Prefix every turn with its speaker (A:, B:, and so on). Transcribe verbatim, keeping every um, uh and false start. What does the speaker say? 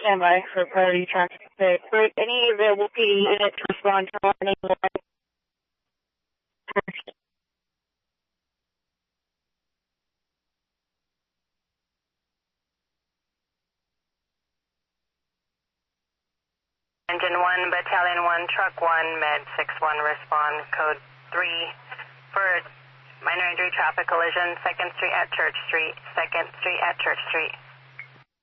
A: stand by for priority traffic. For any available P D unit to respond to warning one.
B: Engine one, Battalion one, Truck one, Med six one, respond, code three for minor injury traffic collision, second Street at Church Street, second Street at Church Street.